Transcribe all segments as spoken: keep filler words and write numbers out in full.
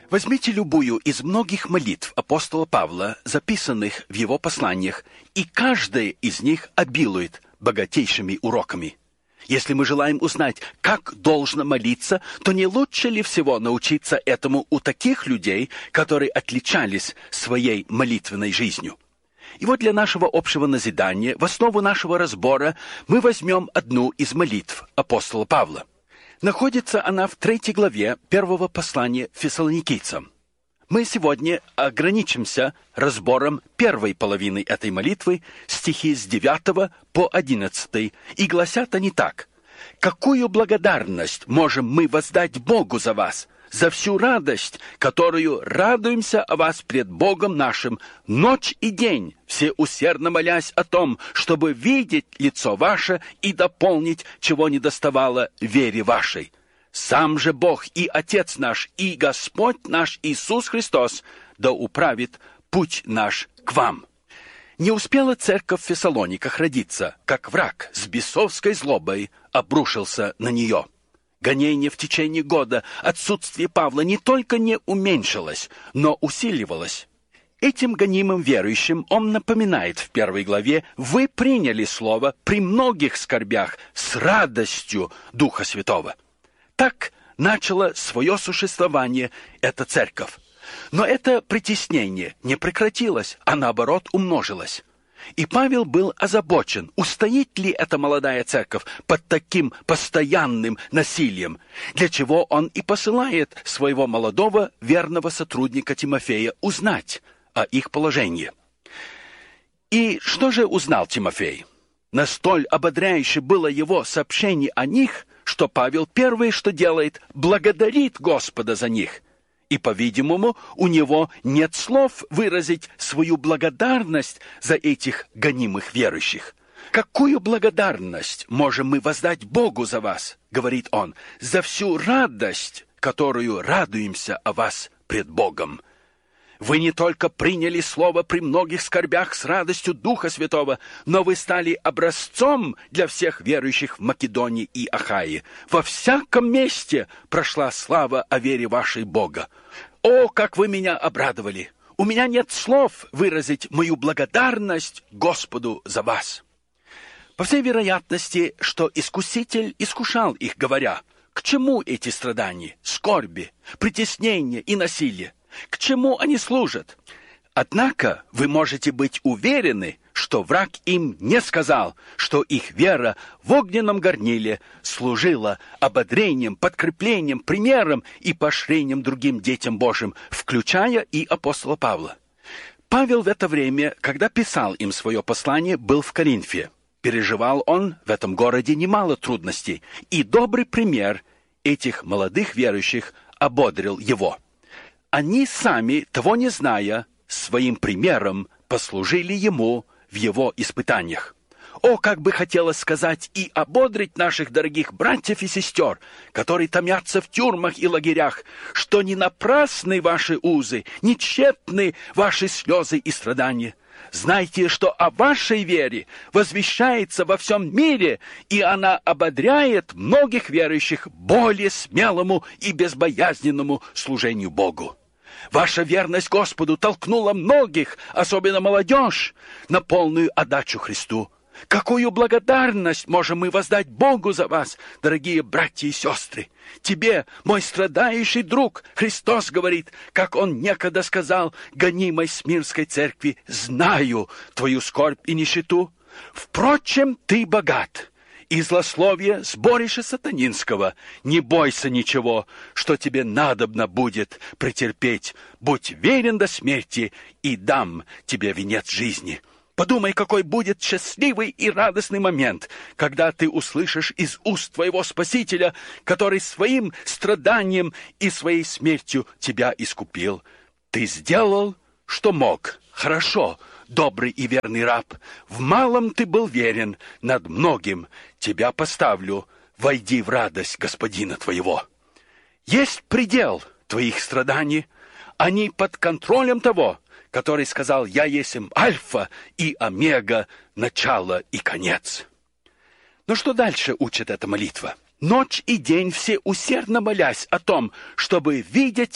Возьмите любую из многих молитв апостола Павла, записанных в его посланиях, и каждая из них обилует богатейшими уроками. Если мы желаем узнать, как должно молиться, то не лучше ли всего научиться этому у таких людей, которые отличались своей молитвенной жизнью? И вот для нашего общего назидания, в основу нашего разбора, мы возьмем одну из молитв апостола Павла. Находится она в третьей главе первого послания Фессалоникийцам. Мы сегодня ограничимся разбором первой половины этой молитвы, стихи с девятого по одиннадцатый, и гласят они так. «Какую благодарность можем мы воздать Богу за вас, за всю радость, которую радуемся о вас пред Богом нашим, ночь и день, все усердно молясь о том, чтобы видеть лицо ваше и дополнить, чего недоставало вере вашей. Сам же Бог и Отец наш, и Господь наш Иисус Христос да управит путь наш к вам». Не успела церковь в Фессалониках родиться, как враг с бесовской злобой обрушился на нее. Гонение в течение года, отсутствие Павла не только не уменьшилось, но усиливалось. Этим гонимым верующим он напоминает в первой главе: «Вы приняли слово при многих скорбях с радостью Духа Святого». Так начало свое существование эта церковь. Но это притеснение не прекратилось, а наоборот умножилось. И Павел был озабочен, устоит ли эта молодая церковь под таким постоянным насилием, для чего он и посылает своего молодого верного сотрудника Тимофея узнать о их положении. И что же узнал Тимофей? Настоль ободряюще было его сообщение о них, что Павел первое, что делает, благодарит Господа за них. И, по-видимому, у него нет слов выразить свою благодарность за этих гонимых верующих. «Какую благодарность можем мы воздать Богу за вас, — говорит он, — за всю радость, которую радуемся о вас пред Богом? Вы не только приняли слово при многих скорбях с радостью Духа Святого, но вы стали образцом для всех верующих в Македонии и Ахае. Во всяком месте прошла слава о вере вашей Бога. О, как вы меня обрадовали! У меня нет слов выразить мою благодарность Господу за вас». По всей вероятности, что искуситель искушал их, говоря: «К чему эти страдания, скорби, притеснения и насилие? К чему они служат?» Однако вы можете быть уверены, что враг им не сказал, что их вера в огненном горниле служила ободрением, подкреплением, примером и поощрением другим детям Божьим, включая и апостола Павла. Павел в это время, когда писал им свое послание, был в Коринфе. Переживал он в этом городе немало трудностей, и добрый пример этих молодых верующих ободрил его. Они сами, того не зная, своим примером послужили ему в его испытаниях. О, как бы хотелось сказать и ободрить наших дорогих братьев и сестер, которые томятся в тюрьмах и лагерях, что не напрасны ваши узы, не тщетны ваши слезы и страдания. Знайте, что о вашей вере возвещается во всем мире, и она ободряет многих верующих более смелому и безбоязненному служению Богу. Ваша верность Господу толкнула многих, особенно молодежь, на полную отдачу Христу. Какую благодарность можем мы воздать Богу за вас, дорогие братья и сестры? Тебе, мой страдающий друг, Христос говорит, как Он некогда сказал гонимой Смирнской церкви: «Знаю твою скорбь и нищету. Впрочем, ты богат, и злословие сборища сатанинского. Не бойся ничего, что тебе надобно будет претерпеть. Будь верен до смерти, и дам тебе венец жизни». Подумай, какой будет счастливый и радостный момент, когда ты услышишь из уст твоего Спасителя, который своим страданием и своей смертью тебя искупил. Ты сделал, что мог. Хорошо, добрый и верный раб. В малом ты был верен, над многим тебя поставлю. Войди в радость Господина твоего. Есть предел твоих страданий. Они под контролем того, который сказал: «Я есть Альфа и Омега, начало и конец». Но что дальше учит эта молитва? «Ночь и день все усердно молясь о том, чтобы видеть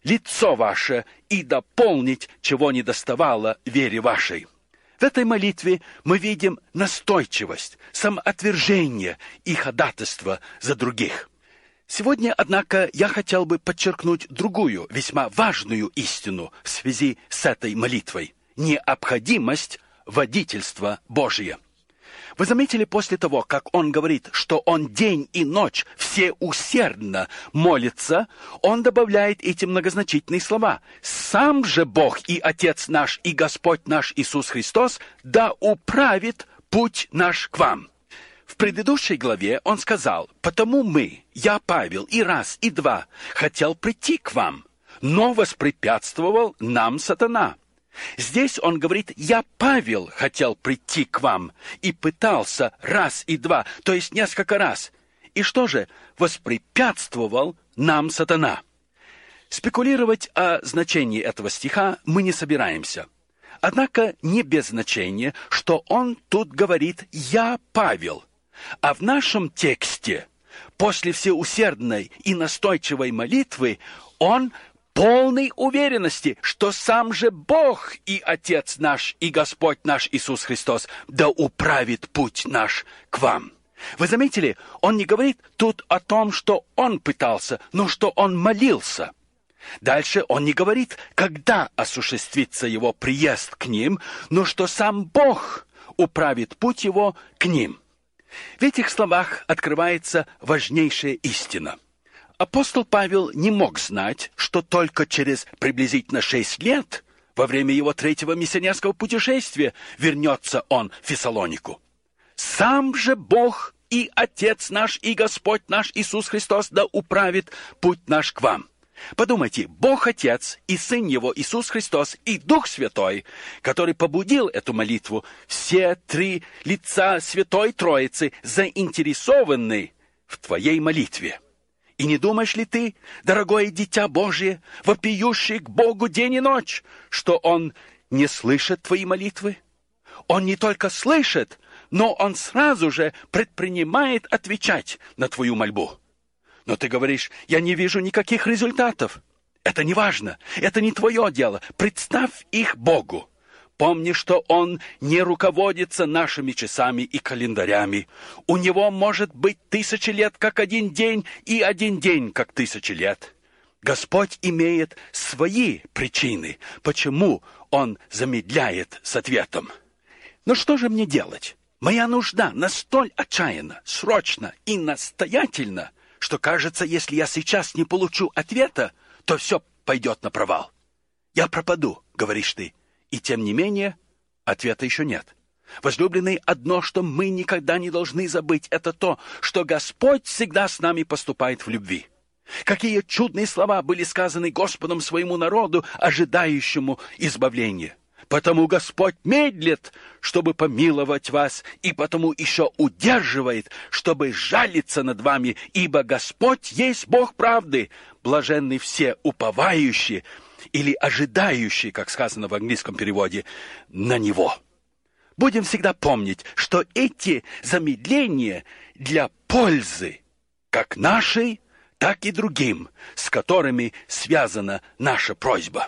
лицо ваше и дополнить, чего не доставало вере вашей». В этой молитве мы видим настойчивость, самоотвержение и ходатайство за других. Сегодня, однако, я хотел бы подчеркнуть другую, весьма важную истину в связи с этой молитвой – необходимость водительства Божия. Вы заметили, после того, как он говорит, что он день и ночь всеусердно молится, он добавляет эти многозначительные слова: «Сам же Бог и Отец наш и Господь наш Иисус Христос да управит путь наш к вам». В предыдущей главе он сказал: «Потому мы, я, Павел, и раз, и два, хотел прийти к вам, но воспрепятствовал нам сатана». Здесь он говорит: «Я, Павел, хотел прийти к вам и пытался раз и два», то есть несколько раз. И что же? «Воспрепятствовал нам сатана». Спекулировать о значении этого стиха мы не собираемся. Однако не без значения, что он тут говорит «я, Павел». А в нашем тексте, после всеусердной и настойчивой молитвы, он полной уверенности, что сам же Бог и Отец наш и Господь наш Иисус Христос да управит путь наш к вам. Вы заметили, он не говорит тут о том, что он пытался, но что он молился. Дальше он не говорит, когда осуществится его приезд к ним, но что сам Бог управит путь его к ним. В этих словах открывается важнейшая истина. Апостол Павел не мог знать, что только через приблизительно шесть лет, во время его третьего миссионерского путешествия, вернется он в Фессалонику. «Сам же Бог и Отец наш и Господь наш Иисус Христос да управит путь наш к вам». Подумайте, Бог Отец и Сын Его Иисус Христос и Дух Святой, который побудил эту молитву, все три лица Святой Троицы заинтересованы в твоей молитве. И не думаешь ли ты, дорогое дитя Божие, вопиющий к Богу день и ночь, что Он не слышит твои молитвы? Он не только слышит, но Он сразу же предпринимает отвечать на твою мольбу. Но ты говоришь: я не вижу никаких результатов. Это не важно, это не твое дело. Представь их Богу. Помни, что Он не руководится нашими часами и календарями. У Него может быть тысячи лет, как один день, и один день, как тысячи лет. Господь имеет свои причины, почему Он замедляет с ответом. Но что же мне делать? Моя нужда настоль отчаянна, срочно и настоятельна, что кажется, если я сейчас не получу ответа, то все пойдет на провал. Я пропаду, говоришь ты. И тем не менее, ответа еще нет. Возлюбленные, одно, что мы никогда не должны забыть, это то, что Господь всегда с нами поступает в любви. Какие чудные слова были сказаны Господом своему народу, ожидающему избавления. Потому Господь медлит, чтобы помиловать вас, и потому еще удерживает, чтобы жалиться над вами, ибо Господь есть Бог правды, блаженны все уповающие, или ожидающие, как сказано в английском переводе, на Него. Будем всегда помнить, что эти замедления для пользы, как нашей, так и другим, с которыми связана наша просьба.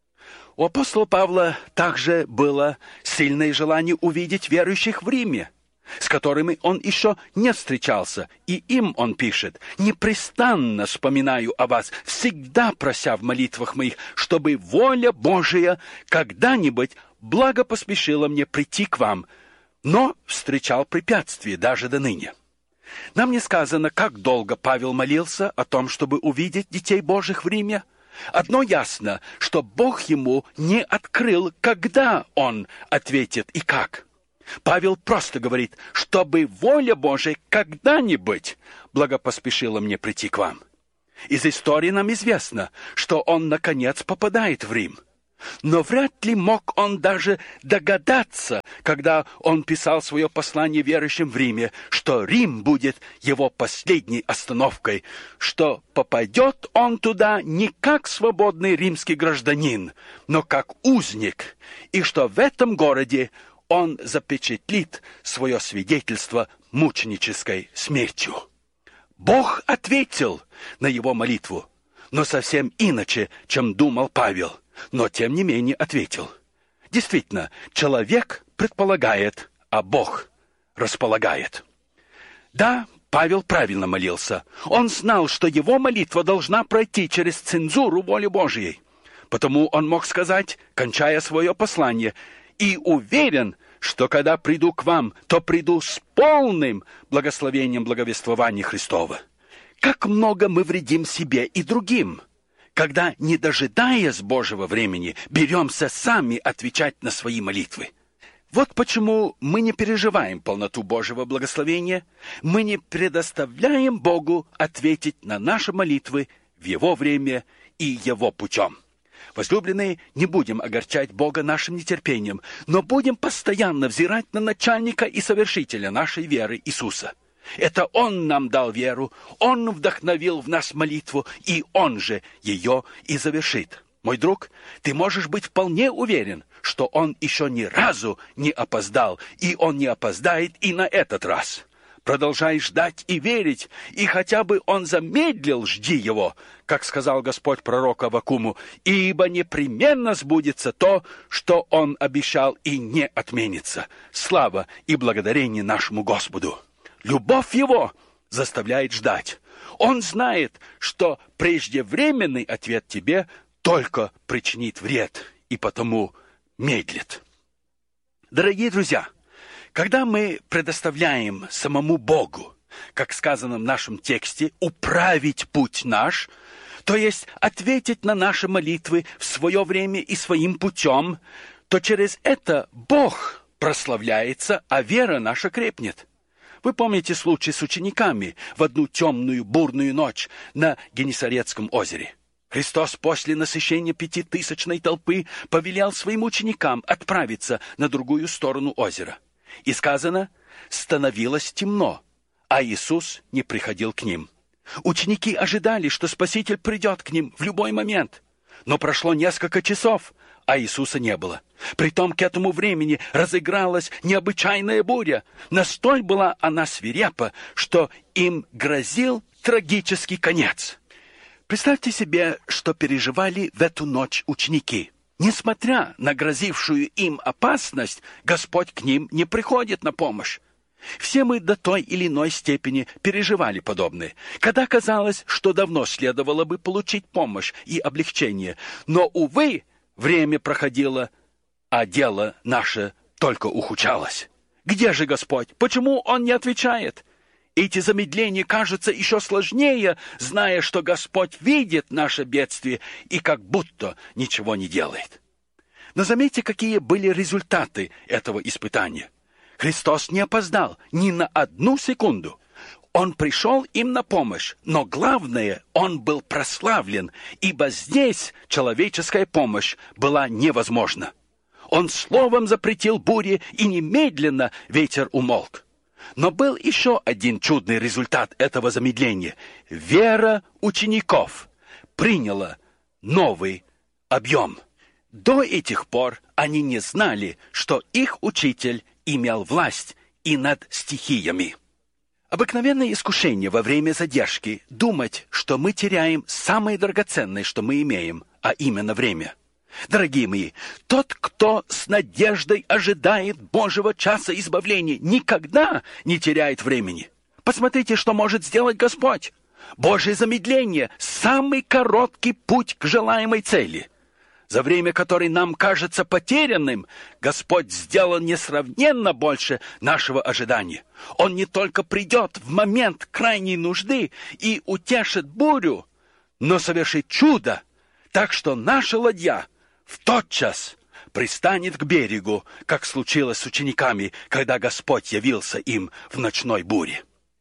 У апостола Павла также было сильное желание увидеть верующих в Риме, с которыми он еще не встречался, и им он пишет: «Непрестанно вспоминаю о вас, всегда прося в молитвах моих, чтобы воля Божия когда-нибудь благопоспешила мне прийти к вам, но встречал препятствия даже до ныне». Нам не сказано, как долго Павел молился о том, чтобы увидеть детей Божьих в Риме. Одно ясно, что Бог ему не открыл, когда он ответит и как. Павел просто говорит, чтобы воля Божия когда-нибудь благопоспешила мне прийти к вам. Из истории нам известно, что он, наконец, попадает в Рим. Но вряд ли мог он даже догадаться, когда он писал свое послание верующим в Риме, что Рим будет его последней остановкой, что попадет он туда не как свободный римский гражданин, но как узник, и что в этом городе он запечатлит свое свидетельство мученической смертью. Бог ответил на его молитву, но совсем иначе, чем думал Павел, но тем не менее ответил. Действительно, человек предполагает, а Бог располагает. Да, Павел правильно молился. Он знал, что его молитва должна пройти через цензуру воли Божьей. Потому он мог сказать, кончая свое послание, «И уверен, что когда приду к вам, то приду с полным благословением благовествования Христова». Как много мы вредим себе и другим, когда, не дожидаясь Божьего времени, беремся сами отвечать на свои молитвы. Вот почему мы не переживаем полноту Божьего благословения, мы не предоставляем Богу ответить на наши молитвы в Его время и Его путем. Возлюбленные, не будем огорчать Бога нашим нетерпением, но будем постоянно взирать на начальника и совершителя нашей веры Иисуса. Это Он нам дал веру, Он вдохновил в нас молитву, и Он же ее и завершит. Мой друг, ты можешь быть вполне уверен, что Он еще ни разу не опоздал, и Он не опоздает и на этот раз. Продолжай ждать и верить, и хотя бы Он замедлил, жди Его, как сказал Господь пророку Аввакуму, ибо непременно сбудется то, что Он обещал, и не отменится. Слава и благодарение нашему Господу. Любовь Его заставляет ждать. Он знает, что преждевременный ответ тебе только причинит вред, и потому медлит. Дорогие друзья, когда мы предоставляем самому Богу, как сказано в нашем тексте, управить путь наш, то есть ответить на наши молитвы в свое время и своим путем, то через это Бог прославляется, а вера наша крепнет. Вы помните случай с учениками в одну темную бурную ночь на Генесарецком озере? Христос после насыщения пятитысячной толпы повелел своим ученикам отправиться на другую сторону озера. И сказано, становилось темно, а Иисус не приходил к ним. Ученики ожидали, что Спаситель придет к ним в любой момент. Но прошло несколько часов, а Иисуса не было. Притом к этому времени разыгралась необычайная буря. Настолько была она свирепа, что им грозил трагический конец. Представьте себе, что переживали в эту ночь ученики. Несмотря на грозившую им опасность, Господь к ним не приходит на помощь. Все мы до той или иной степени переживали подобное, когда казалось, что давно следовало бы получить помощь и облегчение. Но, увы, время проходило, а дело наше только ухудшалось. Где же Господь? Почему Он не отвечает? Эти замедления кажутся еще сложнее, зная, что Господь видит наше бедствие и как будто ничего не делает. Но заметьте, какие были результаты этого испытания. Христос не опоздал ни на одну секунду. Он пришел им на помощь, но главное, Он был прославлен, ибо здесь человеческая помощь была невозможна. Он словом запретил буре, и немедленно ветер умолк. Но был еще один чудный результат этого замедления. Вера учеников приняла новый объем. До этих пор они не знали, что их учитель имел власть и над стихиями. Обыкновенное искушение во время задержки думать, что мы теряем самое драгоценное, что мы имеем, а именно время. Дорогие мои, тот, кто с надеждой ожидает Божьего часа избавления, никогда не теряет времени. Посмотрите, что может сделать Господь. Божье замедление – самый короткий путь к желаемой цели. За время, которое нам кажется потерянным, Господь сделал несравненно больше нашего ожидания. Он не только придет в момент крайней нужды и утешит бурю, но совершит чудо, так что наша ладья в тот час пристанет к берегу, как случилось с учениками, когда Господь явился им в ночной буре.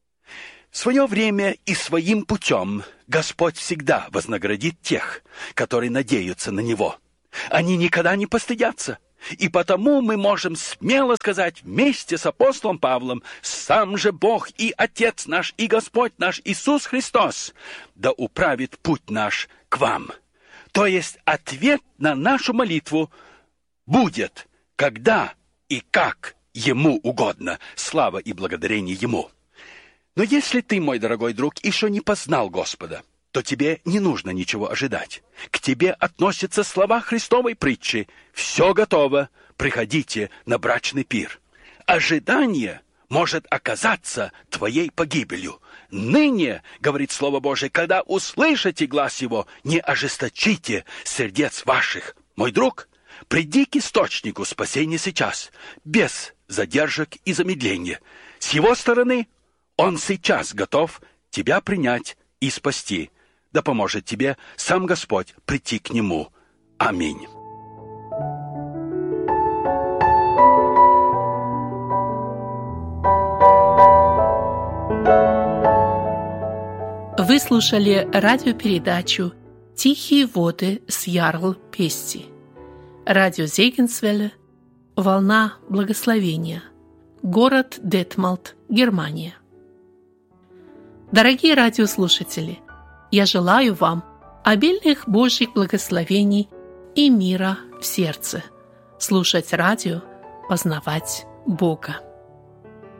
В свое время и своим путем Господь всегда вознаградит тех, которые надеются на Него. Они никогда не постыдятся. И потому мы можем смело сказать вместе с апостолом Павлом: «Сам же Бог и Отец наш, и Господь наш Иисус Христос да управит путь наш к вам». То есть ответ на нашу молитву будет, когда и как Ему угодно. Слава и благодарение Ему. Но если ты, мой дорогой друг, еще не познал Господа, то тебе не нужно ничего ожидать. К тебе относятся слова Христовой притчи: «Все готово, приходите на брачный пир». Ожидание может оказаться твоей погибелью. Ныне, говорит Слово Божие, когда услышите глас Его, не ожесточите сердец ваших. Мой друг, приди к источнику спасения сейчас, без задержек и замедления. С Его стороны Он сейчас готов тебя принять и спасти. Да поможет тебе сам Господь прийти к Нему. Аминь. Вы слушали радиопередачу «Тихие воды» с Ярл Пести. Радио Зегенсвелле, «Волна благословения», город Детмалт, Германия. Дорогие радиослушатели, я желаю вам обильных Божьих благословений и мира в сердце. Слушать радио, познавать Бога.